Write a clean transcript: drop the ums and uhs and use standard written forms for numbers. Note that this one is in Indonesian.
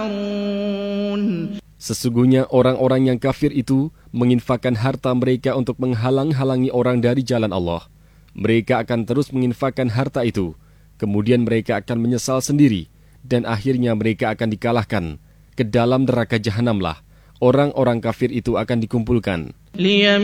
Sesungguhnya orang-orang yang kafir itu menginfakkan harta mereka untuk menghalang-halangi orang dari jalan Allah. Mereka akan terus menginfakkan harta itu. Kemudian mereka akan menyesal sendiri. Dan akhirnya mereka akan dikalahkan. Ke dalam neraka jahanamlah orang-orang kafir itu akan dikumpulkan.